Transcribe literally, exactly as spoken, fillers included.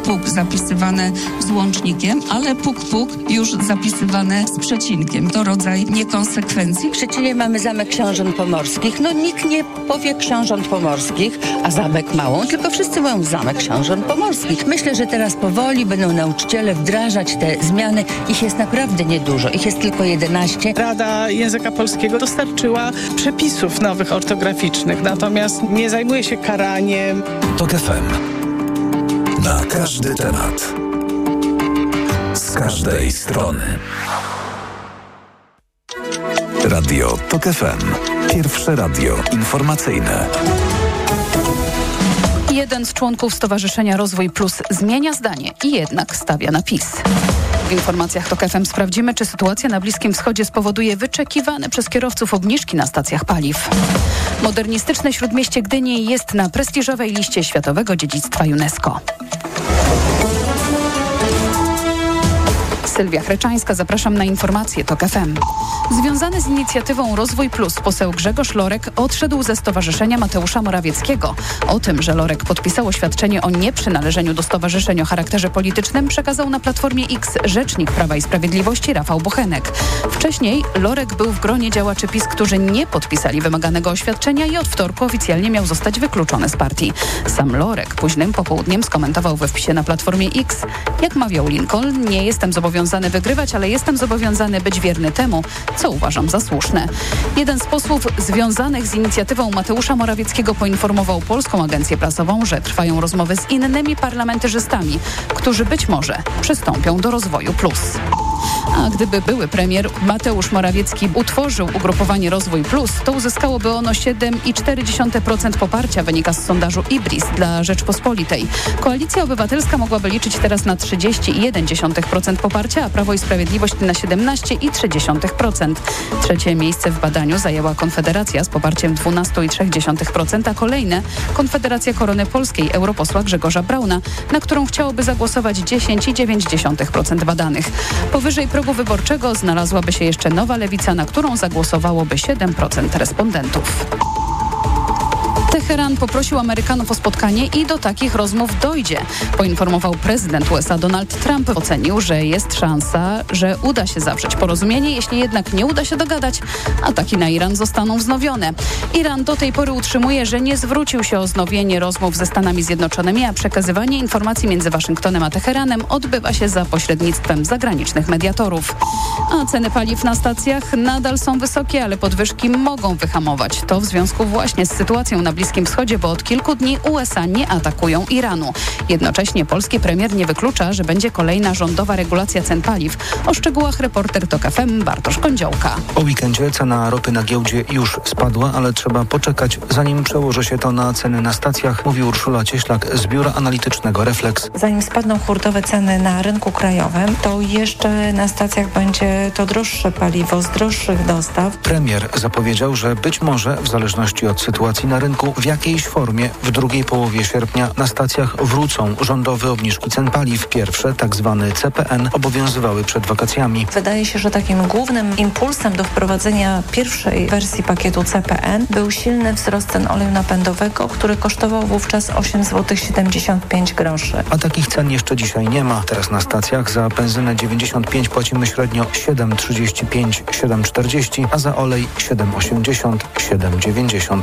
puk zapisywane z łącznikiem, ale puk, puk już zapisywane z przecinkiem. To rodzaj niekonsekwencji. W Szczecinie mamy Zamek Książąt Pomorskich. No nikt nie powie Książąt Pomorskich, a Zamek Małą, tylko wszyscy mówią Zamek Książąt Pomorskich. Myślę, że teraz powoli będą nauczyciele wdrażać te zmiany. Ich jest naprawdę niedużo. Ich jest tylko jedenaście. Rada Języka Polskiego dostarczyła przepisów nowych ortograficznych, natomiast nie zajmuje się karaniem. TOK F M. Na każdy temat. Z każdej strony. Radio TOK F M. Pierwsze radio informacyjne. Jeden z członków Stowarzyszenia Rozwój Plus zmienia zdanie i jednak stawia na PiS. W informacjach TOK F M sprawdzimy, czy sytuacja na Bliskim Wschodzie spowoduje wyczekiwane przez kierowców obniżki na stacjach paliw. Modernistyczne Śródmieście Gdyni jest na prestiżowej liście Światowego Dziedzictwa UNESCO. Sylwia Chreczańska, zapraszam na informacje TOK F M. Związany z inicjatywą Rozwój Plus poseł Grzegorz Lorek odszedł ze Stowarzyszenia Mateusza Morawieckiego. O tym, że Lorek podpisał oświadczenie o nieprzynależeniu do stowarzyszeń o charakterze politycznym, przekazał na Platformie X rzecznik Prawa i Sprawiedliwości Rafał Bochenek. Wcześniej Lorek był w gronie działaczy PiS, którzy nie podpisali wymaganego oświadczenia i od wtorku oficjalnie miał zostać wykluczony z partii. Sam Lorek późnym popołudniem skomentował we wpisie na Platformie X: jak mawiał Lincoln, nie jestem zobowiązany wygrywać, ale jestem zobowiązany być wierny temu, co uważam za słuszne. Jeden z posłów związanych z inicjatywą Mateusza Morawieckiego poinformował Polską Agencję Prasową, że trwają rozmowy z innymi parlamentarzystami, którzy być może przystąpią do Rozwoju Plus. A gdyby były premier Mateusz Morawiecki utworzył ugrupowanie Rozwój Plus, to uzyskałoby ono siedem przecinek cztery procent poparcia, wynika z sondażu Ibris dla Rzeczpospolitej. Koalicja Obywatelska mogłaby liczyć teraz na trzydzieści przecinek jeden procent poparcia, a Prawo i Sprawiedliwość na siedemnaście przecinek trzy procent. Trzecie miejsce w badaniu zajęła Konfederacja z poparciem dwanaście przecinek trzy procent, a kolejne Konfederacja Korony Polskiej europosła Grzegorza Brauna, na którą chciałoby zagłosować dziesięć przecinek dziewięć procent badanych. Powyżej progu wyborczego znalazłaby się jeszcze Nowa Lewica, na którą zagłosowałoby siedem procent respondentów. Teheran poprosił Amerykanów o spotkanie i do takich rozmów dojdzie, poinformował prezydent U S A Donald Trump. Ocenił, że jest szansa, że uda się zawrzeć porozumienie. Jeśli jednak nie uda się dogadać, ataki na Iran zostaną wznowione. Iran do tej pory utrzymuje, że nie zwrócił się o wznowienie rozmów ze Stanami Zjednoczonymi, a przekazywanie informacji między Waszyngtonem a Teheranem odbywa się za pośrednictwem zagranicznych mediatorów. A ceny paliw na stacjach nadal są wysokie, ale podwyżki mogą wyhamować. To w związku właśnie z sytuacją na Bliskim Wschodzie, bo od kilku dni U S A nie atakują Iranu. Jednocześnie polski premier nie wyklucza, że będzie kolejna rządowa regulacja cen paliw. O szczegółach reporter TOK F M Bartosz Kądziołka. Po weekendzie cena ropy na giełdzie już spadła, ale trzeba poczekać, zanim przełoży się to na ceny na stacjach, mówi Urszula Cieślak z biura analitycznego Reflex. Zanim spadną hurtowe ceny na rynku krajowym, to jeszcze na stacjach będzie to droższe paliwo z droższych dostaw. Premier zapowiedział, że być może w zależności od sytuacji na rynku w jakiejś formie w drugiej połowie sierpnia na stacjach wrócą rządowe obniżki cen paliw. Pierwsze, tak zwany C P N, obowiązywały przed wakacjami. Wydaje się, że takim głównym impulsem do wprowadzenia pierwszej wersji pakietu C P N był silny wzrost cen oleju napędowego, który kosztował wówczas osiem złotych siedemdziesiąt pięć groszy. A takich cen jeszcze dzisiaj nie ma. Teraz na stacjach za benzynę dziewięćdziesiąt pięć płacimy średnio siedem trzydzieści pięć, siedem czterdzieści, a za olej siedem osiemdziesiąt, siedem dziewięćdziesiąt.